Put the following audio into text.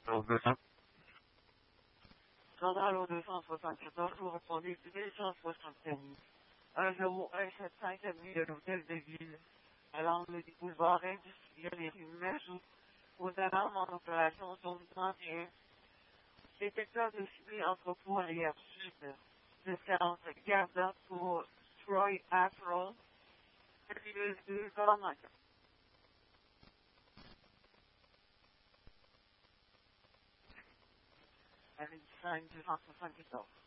Scandale au 274, vous répondez 271. Un 0175 avenue de l'Hôtel de Ville, à l'angle du boulevard industriel et rue Majou, aux alarmes en opération zone 31. Détecteur de fumée entrepôt arrière sud. Espérance Garda pour Troy Afro. Terminus 2, Colonel. Avec 5 274.